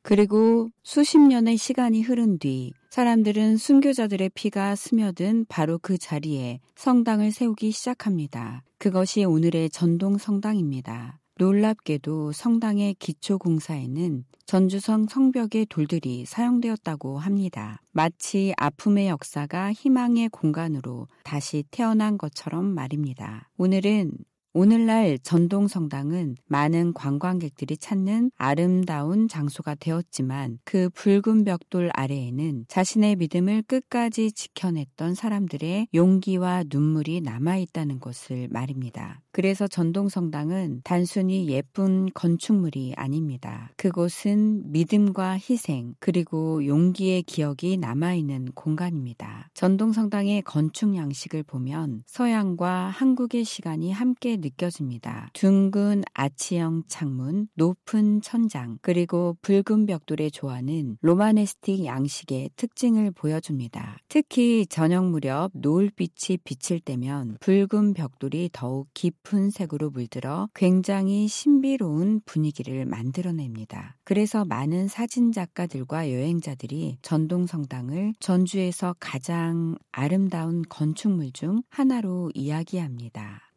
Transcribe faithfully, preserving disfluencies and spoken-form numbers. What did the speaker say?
그리고 수십 년의 시간이 흐른 뒤 사람들은 순교자들의 피가 스며든 바로 그 자리에 성당을 세우기 시작합니다. 그것이 오늘의 전동 성당입니다. 놀랍게도 성당의 기초 공사에는 전주성 성벽의 돌들이 사용되었다고 합니다. 마치 아픔의 역사가 희망의 공간으로 다시 태어난 것처럼 말입니다. 오늘은 오늘날 전동성당은 많은 관광객들이 찾는 아름다운 장소가 되었지만 그 붉은 벽돌 아래에는 자신의 믿음을 끝까지 지켜냈던 사람들의 용기와 눈물이 남아있다는 것을 말입니다. 그래서 전동성당은 단순히 예쁜 건축물이 아닙니다. 그곳은 믿음과 희생 그리고 용기의 기억이 남아있는 공간입니다. 전동성당의 건축 양식을 보면 서양과 한국의 시간이 함께 느껴집니다. 둥근 아치형 창문, 높은 천장, 그리고 붉은 벽돌의 조화는 로마네스틱 양식의 특징을 보여줍니다. 특히 저녁 무렵 노을빛이 비칠 때면 붉은 벽돌이 더욱 깊은 색으로 물들어 굉장히 신비로운 분위기를 만들어냅니다. 그래서 많은 사진작가들과 여행자들이 전동성당을 전주에서 가장 아름다운 건축물 중 하나로 이야기합니다.